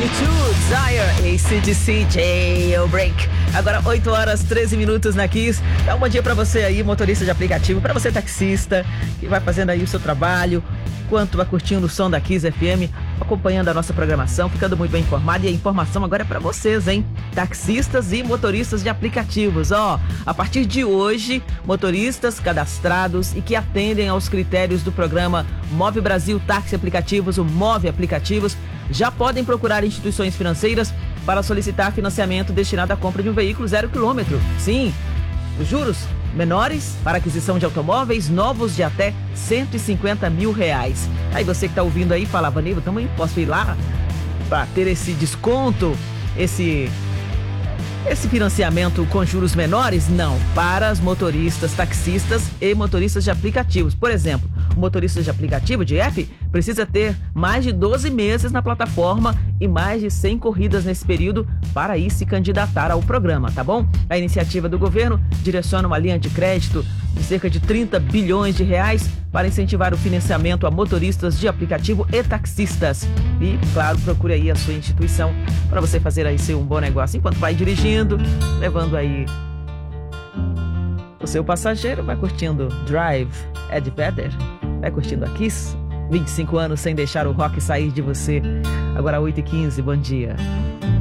U2, Desire, AC/DC, Jailbreak. Agora 8 horas 13 minutos na Kiss. Dá um bom dia pra você aí, motorista de aplicativo, pra você taxista, que vai fazendo aí o seu trabalho, enquanto vai curtindo o som da Kiss FM, acompanhando a nossa programação, ficando muito bem informado. E a informação agora é pra vocês, hein? Taxistas e motoristas de aplicativos. A partir de hoje, motoristas cadastrados e que atendem aos critérios do programa Move Brasil Táxi Aplicativos, o Move Aplicativos, já podem procurar instituições financeiras para solicitar financiamento destinado à compra de um veículo 0 km. Sim, os juros menores para aquisição de automóveis novos de até R$150 mil. Aí você que está ouvindo aí fala, Vanildo, também posso ir lá para ter esse desconto, esse financiamento com juros menores? Não, para os motoristas, taxistas e motoristas de aplicativos. Por exemplo, o motorista de aplicativo, de app, precisa ter mais de 12 meses na plataforma e mais de 100 corridas nesse período para aí se candidatar ao programa, tá bom? A iniciativa do governo direciona uma linha de crédito de cerca de R$30 bilhões para incentivar o financiamento a motoristas de aplicativo e taxistas. E, claro, procure aí a sua instituição para você fazer aí seu um bom negócio enquanto vai dirigindo, levando aí o seu passageiro, vai curtindo Drive Ed Vedder, vai curtindo a Kiss, 25 anos sem deixar o rock sair de você. Agora 8h15, bom dia.